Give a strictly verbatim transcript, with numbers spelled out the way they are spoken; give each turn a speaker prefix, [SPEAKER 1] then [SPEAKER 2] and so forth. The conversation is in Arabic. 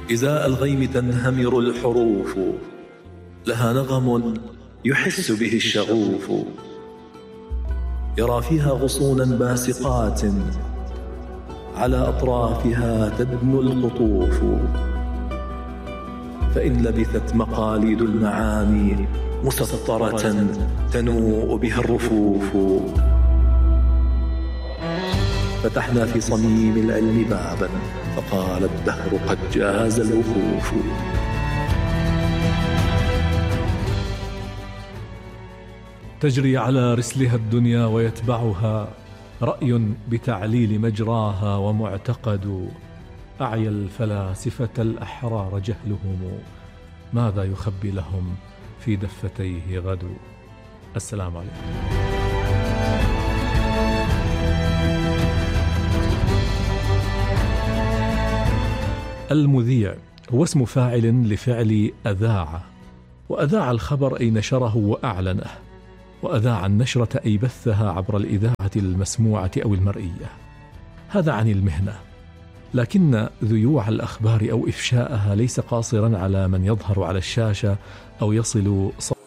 [SPEAKER 1] إزاء الغيم تنهمر الحروف، لها نغم يحس به الشغوف، يرى فيها غصونا باسقات على أطرافها تدنو القطوف. فإن لبثت مقاليد المعاني مسطرة تنوء بها الرفوف. فتحنا في صميم العلم بابا فقال الدهر قد جاز الوقوف.
[SPEAKER 2] تجري على رسلها الدنيا ويتبعها رأي بتعليل مجراها ومعتقد. أعيا الفلاسفة الأحرار جهلهم، ماذا يخبي لهم في دفتيه غد. السلام عليكم. المذيع هو اسم فاعل لفعل أذاع، وأذاع الخبر أي نشره وأعلنه، وأذاع النشرة أي بثها عبر الإذاعة المسموعة أو المرئية. هذا عن المهنة، لكن ذيوع الأخبار أو إفشاءها ليس قاصرا على من يظهر على الشاشة أو يصل صوت